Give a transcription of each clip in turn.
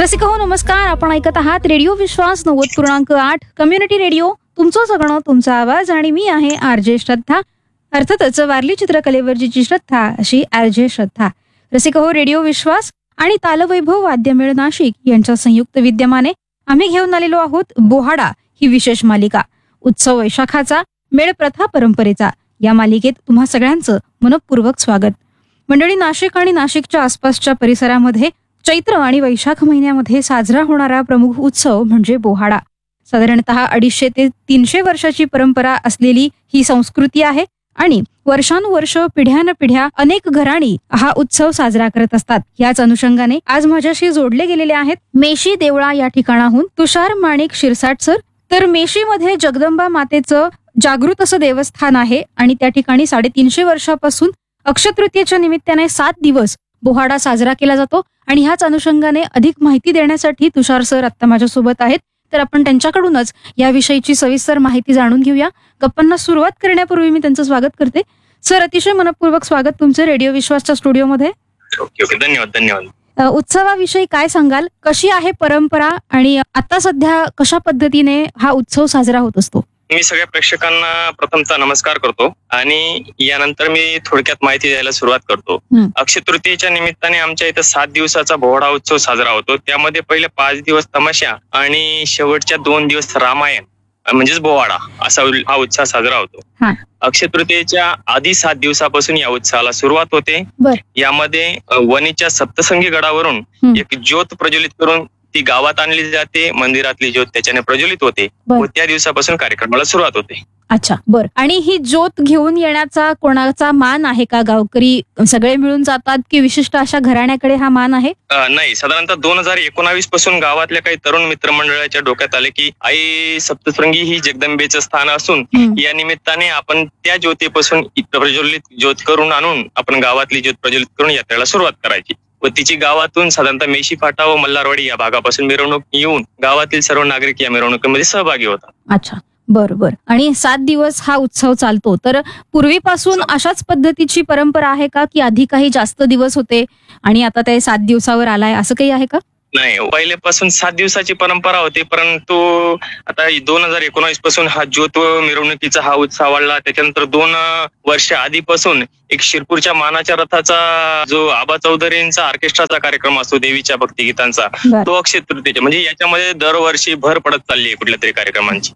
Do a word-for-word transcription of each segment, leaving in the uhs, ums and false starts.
रसिक हो नमस्कार. आपण ऐकत आहात रेडिओ विश्वास नव्वद पूर्णांक आठ कम्युनिटी रेडिओ. तुमचं सगळं तुमचा आवाज आणि मी आहे आरजे श्रद्धा. अर्थातच वारली चित्रकलेवर जिची श्रद्धा अशी आरजे श्रद्धा. रसिक हो रेडिओ विश्वास आणि तालवैभव वाद्यमेळ नाशिक यांच्या संयुक्त विद्यमाने आम्ही घेऊन आलेलो आहोत बोहाडा ही विशेष मालिका. उत्सव वैशाखाचा, मेळ प्रथा परंपरेचा या मालिकेत तुम्हा सगळ्यांचं मनपूर्वक स्वागत. मंडळी, नाशिक आणि नाशिकच्या आसपासच्या परिसरामध्ये चैत्र आणि वैशाख महिन्यामध्ये साजरा होणारा प्रमुख उत्सव म्हणजे बोहाडा. साधारणतः अडीचशे ते तीनशे वर्षाची परंपरा असलेली ही संस्कृती आहे आणि वर्षानुवर्ष पिढ्यानपिढ्या अनेक घराणी हा उत्सव साजरा करत असतात. याच अनुषंगाने आज माझ्याशी जोडले गेलेले आहेत मेशी देवळा या ठिकाणाहून तुषार माणिक शिरसाट सर. तर मेशीमध्ये जगदंबा मातेचं जागृत असं देवस्थान आहे आणि त्या ठिकाणी साडेतीनशे वर्षापासून अक्षयतृतीयेच्या निमित्ताने सात दिवस बोहाडा साजरा केला जातो आणि ह्याच अनुषंगाने अधिक माहिती देण्यासाठी तुषार सर आता माझ्यासोबत आहेत. तर आपण त्यांच्याकडूनच याविषयीची सविस्तर माहिती जाणून घेऊया. गप्पांना सुरुवात करण्यापूर्वी मी त्यांचं स्वागत करते. सर, अतिशय मनपूर्वक स्वागत तुमचं रेडिओ विश्वासच्या स्टुडिओमध्ये. ओके ओके धन्यवाद धन्यवाद. उत्सवाविषयी काय सांगाल? कशी आहे परंपरा आणि आता सध्या कशा पद्धतीने हा उत्सव साजरा होत असतो? मी सगळ्या प्रेक्षकांना प्रथमतः नमस्कार करतो आणि यानंतर मी थोडक्यात माहिती द्यायला सुरुवात करतो. अक्षय तृतीयेच्या निमित्ताने आमच्या इथं सात दिवसाचा बोहाडा उत्सव साजरा होतो. त्यामध्ये पहिले पाच दिवस तमाशा आणि शेवटच्या दोन दिवस रामायण म्हणजेच बोहाडा असा हा उत्सव साजरा होतो. अक्षय तृतीयेच्या आधी सात दिवसापासून या उत्सवाला सुरुवात होते. यामध्ये वणीच्या सप्तसंगी गडावरून एक ज्योत प्रज्वलित करून ती गावात आणली जाते. मंदिरातली ज्योत त्याच्याने प्रज्वलित होते व त्या दिवसापासून कार्यक्रमाला सुरुवात होते. अच्छा, बर. आणि ही ज्योत घेऊन येण्याचा कोणाचा मान आहे का? गावकरी सगळे मिळून जातात की विशिष्ट अशा घराण्याकडे हा मान आहे? नाही, साधारणतः दोन हजार एकोणावीस पासून गावातल्या काही तरुण मित्रमंडळाच्या डोक्यात आले की आई सप्तशृंगी ही जगदंबेचं स्थान असून या निमित्ताने आपण त्या ज्योतीपासून प्रज्वलित ज्योत करून आणून आपण गावातली ज्योत प्रज्वलित करून यात्रेला सुरुवात करायची व तिची गावातून साधारणतः मेशी फाटा व मल्हारवाडी या भागापासून मिरवणूक येऊन गावातील सर्व नागरिक या मिरवणुकीमध्ये सहभागी होतात. अच्छा, बर बर. आणि सात दिवस हा उत्सव चालतो. तर पूर्वीपासून अशाच पद्धतीची परंपरा आहे का की आधी काही जास्त दिवस होते आणि आता ते सात दिवसावर आलाय, असं काही आहे का? नाही, पहिल्यापासून सात दिवसाची परंपरा होती, परंतु आता दोन हजार एकोणावीस पासून हा ज्योत मिरवणुकीचा हा उत्सव वाढला. त्याच्यानंतर दोन वर्ष आधीपासून एक शिरपूरच्या मानाच्या रथाचा जो आबा चौधरींचा ऑर्केस्ट्राचा कार्यक्रम असतो देवीच्या भक्तिगीतांचा, तो अक्षय तृतीयेच्या म्हणजे याच्यामध्ये दरवर्षी भर पडत चालली आहे कुठल्या तरी कार्यक्रमांची.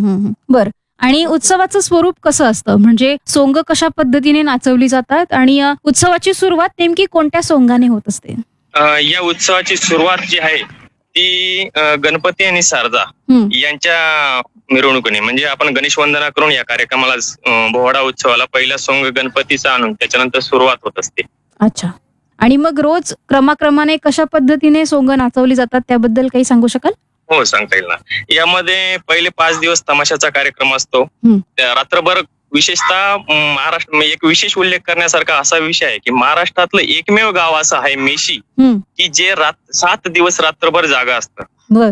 बर. आणि उत्सवाचं स्वरूप कसं असतं? म्हणजे सोंग कशा पद्धतीने नाचवली जातात आणि उत्सवाची सुरुवात नेमकी कोणत्या सोंगाने होत असते? या उत्सवाची सुरुवात जी आहे ती गणपती आणि शारदा यांच्या मिरवणुकीने म्हणजे आपण गणेश वंदना करून या कार्यक्रमाला बोहाडा उत्सवाला पहिला सोंग गणपतीचा आणून त्याच्यानंतर सुरुवात होत असते. अच्छा. आणि मग रोज क्रमाक्रमाने कशा पद्धतीने सोंग नाचवली जातात त्याबद्दल काही सांगू शकाल? हो, सांगता येईल ना. यामध्ये पहिले पाच दिवस तमाशाचा कार्यक्रम असतो. रात्रभर विशेषतः महाराष्ट्र एक विशेष उल्लेख करण्यासारखा असा विषय आहे की महाराष्ट्रातलं एकमेव गाव असं आहे मेशी की जे रात सात दिवस रात्रभर जागा असतं.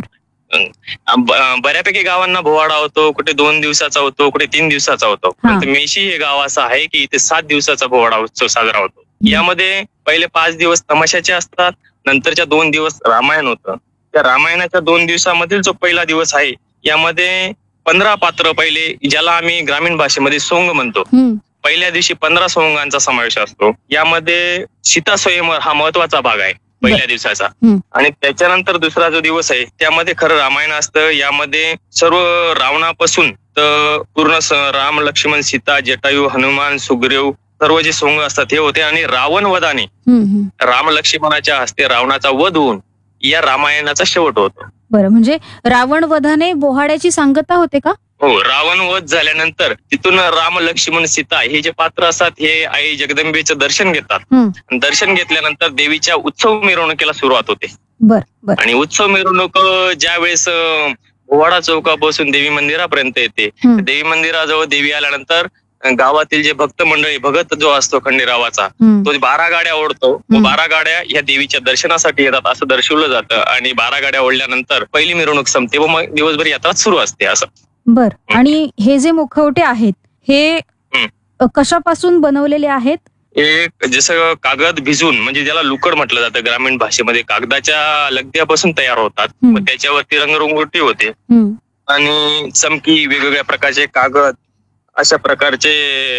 बऱ्यापैकी गावांना बोहाडा होतो, कुठे दोन दिवसाचा होतो, कुठे तीन दिवसाचा होतो, पण मेशी हे गाव असं आहे की इथे सात दिवसाचा बोहाडा उत्सव साजरा होतो. यामध्ये पहिले पाच दिवस तमाशाचे असतात, नंतरच्या दोन दिवस रामायण होतं. त्या रामायणाच्या दोन दिवसामधील जो पहिला दिवस आहे यामध्ये पंधरा पात्र पहिले, ज्याला आम्ही ग्रामीण भाषेमध्ये सोंग म्हणतो, पहिल्या दिवशी पंधरा सोंगांचा समावेश असतो. यामध्ये सीता स्वयंवर हा महत्वाचा भाग आहे पहिल्या दिवसाचा. आणि त्याच्यानंतर दुसरा जो दिवस आहे त्यामध्ये खरं रामायण असतं. यामध्ये सर्व रावणापासून तर पूर्ण राम लक्ष्मण सीता जटायू हनुमान सुग्रीव सर्व जे सोंग असतात हे होते. आणि रावण वधाने राम लक्ष्मणाच्या हस्ते रावणाचा वध होऊन या रामायणाचा शेवट होतो. बरं, म्हणजे रावण वधाने बोहाड्याची सांगता होते का? हो, रावण वध झाल्यानंतर तिथून राम लक्ष्मण सीता हे जे पात्र असतात हे आई जगदंबेचं दर्शन घेतात. दर्शन घेतल्यानंतर देवीच्या उत्सव मिरवणुकीला सुरुवात होते. बर. आणि उत्सव मिरवणूक ज्या वेळेस बोहाडा चौकापासून देवी मंदिरापर्यंत येते, देवी मंदिराजवळ देवी आल्यानंतर गावातील जे भक्त मंडळी भगत जो असतो खंडेरावाचा तो बारा गाड्या ओढतो. बारा गाड्या या देवीच्या दर्शनासाठी येतात असं दर्शवलं जातं. आणि बारा गाड्या ओढल्यानंतर पहिली मिरवणूक संपते व मग दिवसभर यात्रा सुरू असते असं. बर. आणि हे जे मुखवटे आहेत हे कशापासून बनवलेले आहेत? एक जसं कागद भिजून म्हणजे ज्याला लुकड म्हटलं जातं ग्रामीण भाषेमध्ये, कागदाच्या लगद्यापासून तयार होतात. हम्म. मग त्याच्यावरती रंगरंगोटी होते हम्म. आणि चमकी, वेगवेगळ्या प्रकारचे कागद, अशा प्रकारचे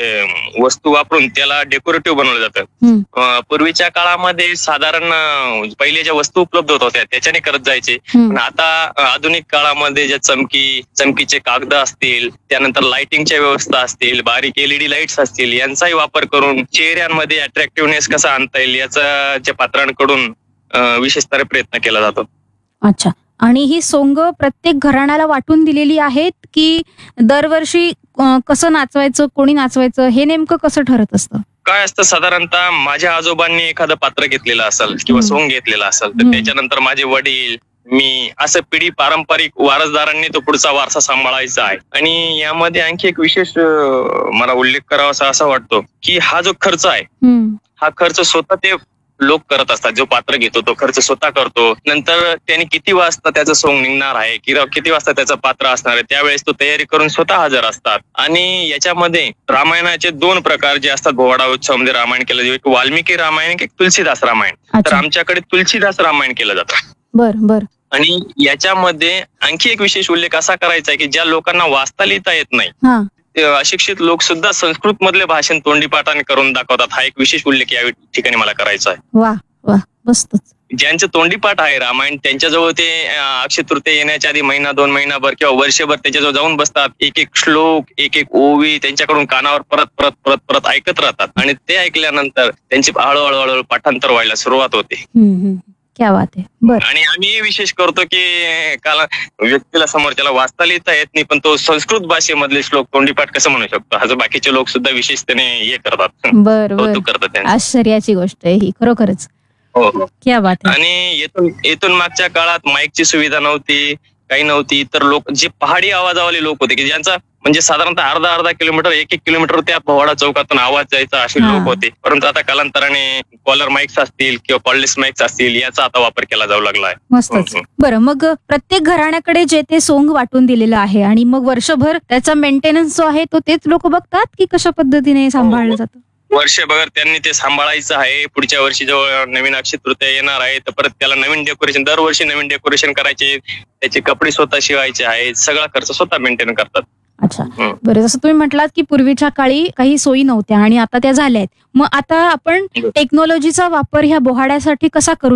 वस्तू वापरून त्याला डेकोरेटिव्ह बनवलं जातं. हम्म. अं, पूर्वीच्या काळामध्ये साधारण अं, पहिले ज्या वस्तू उपलब्ध होत होत्या त्याच्याने करत जायचे. हम्म. पण आता अं, आधुनिक काळामध्ये ज्या चमकी, चमकीचे कागद असतील, त्यानंतर लाइटिंगच्या व्यवस्था असतील, बारीक एलईडी लाईट्स असतील, यांचाही वापर करून चेहऱ्यांमध्ये अट्रॅक्टिव्हनेस कसा आणता येईल याचा त्या पात्रांकडून अं, विशेषतः प्रयत्न केला जातो. अच्छा. आणि ही सोंग प्रत्येक घराण्याला वाटून दिलेली आहेत की दरवर्षी अं, कसं नाचवायचं, कोणी नाचवायचं, हे नेमकं कसं ठरत असतं? काय असतं, साधारणतः माझ्या आजोबांनी एखादं पात्र घेतलेलं असेल किंवा हम्म. सोंग घेतलेला असेल तर हम्म. त्याच्यानंतर माझे वडील, मी, असं पिढी पारंपरिक वारसदारांनी तो पुढचा वारसा सांभाळायचा आहे. आणि यामध्ये आणखी एक विशेष अं, मला उल्लेख करावा असा वाटतो की हा जो खर्च आहे, हम्म. हा खर्च स्वतः ते लोक करत असतात. जो पात्र घेतो तो खर्च स्वतः करतो. नंतर त्याने किती वाजता त्याचं सोंग निघणार आहे किंवा किती वाजता त्याचं पात्र असणार आहे त्यावेळेस तो तयारी करून स्वतः हजर असतात. आणि याच्यामध्ये रामायणाचे दोन प्रकार जे असतात भोवाडा उत्सवामध्ये रामायण केलं जातं, एक वाल्मिकी रामायण, एक तुलसीदास रामायण. तर अच्छा. आमच्याकडे तुलसीदास रामायण केलं जातं. बर बर. आणि याच्यामध्ये आणखी एक विशेष उल्लेख असा करायचा आहे की ज्या लोकांना वाचता लिहिता येत नाही, हा. ते अशिक्षित लोक सुद्धा संस्कृत मधले भाषण तोंडीपाठाने करून दाखवतात. हा एक विशेष उल्लेख या ठिकाणी मला करायचा आहे. वा वा, मस्तच. ज्यांचं तोंडीपाठ आहे रामायण त्यांच्याजवळ ते अं, अक्षय तृतीया येण्याच्या आधी महिना दोन महिनाभर किंवा वर्षभर त्याच्याजवळ जाऊन बसतात. एक एक श्लोक, एक एक ओवी त्यांच्याकडून कानावर परत परत परत परत ऐकत राहतात. आणि ते ऐकल्यानंतर त्यांची हळूहळू हळूहळू पाठांतर व्हायला सुरुवात होते. हम्म, हम्म. क्या बात आहे. बर. आणि आम्ही विशेष करतो की काला व्यक्तीला समोरच्याला वाचता लिहिता येत नाही पण तो संस्कृत भाषेमधले श्लोक तोंडीपाठ कसं म्हणू शकतो, हा जो बाकीचे लोक सुद्धा विशेषतेने हे करतात, बर बर. कौतुक करतात त्यांचं. आश्चर्याची गोष्ट आहे ही, खरोखरच. हो हो. क्या बात आहे. आणि येथून येथून मागच्या काळात माईकची सुविधा नव्हती, काही नव्हती. तर लोक जे पहाडी आवाजावाले लोक होते की ज्यांचा म्हणजे साधारणतः अर्धा अर्धा किलोमीटर, एक एक किलोमीटर त्या पोवाडा चौकातून आवाज जायचा, असे हा. लोक होते. परंतु आता कालांतराने कॉलर माईक्स असतील किंवा कॉललेस माईक्स असतील याचा आता वापर केला जाऊ लागला आहे. मस्तच. बरं, मग प्रत्येक घराण्याकडे जे ते सोंग वाटून दिलेलं आहे आणि मग वर्षभर त्याचा मेंटेनन्स जो आहे तो तेच लोक बघतात की कशा पद्धतीने सांभाळलं जातं? वर्षभर त्यांनी ते सांभाळायचं आहे. पुढच्या वर्षी जेव्हा नवीन अक्षय तृतीया येणार आहे तर परत त्याला नवीन डेकोरेशन, दरवर्षी नवीन डेकोरेशन करायचे, त्याचे कपडे स्वतः शिवायचे आहेत, सगळा खर्च स्वतः मेंटेन करतात. अच्छा. हं. बरं, जसं तुम्ही म्हटलात की पूर्वीच्या काळी काही सोयी नव्हत्या आणि आता त्या झाल्या आहेत. मग आता आपण टेक्नॉलॉजीचा वापर ह्या बोहाड्यासाठी कसा करू